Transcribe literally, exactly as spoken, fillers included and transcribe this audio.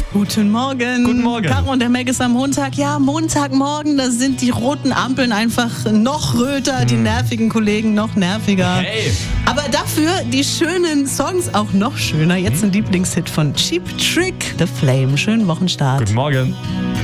Guten Morgen. Guten Morgen. Caro und der Meg ist am Montag. Ja, Montagmorgen, da sind die roten Ampeln einfach noch röter, die nervigen Kollegen noch nerviger. Hey. Aber dafür die schönen Songs auch noch schöner. Jetzt ein Lieblingshit von Cheap Trick, The Flame. Schönen Wochenstart. Guten Morgen.